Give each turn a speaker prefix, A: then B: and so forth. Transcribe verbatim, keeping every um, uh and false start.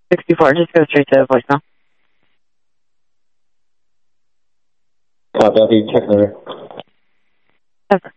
A: sixty-four, just go straight to voicemail.
B: Copy, I'll be checking over.
A: Okay.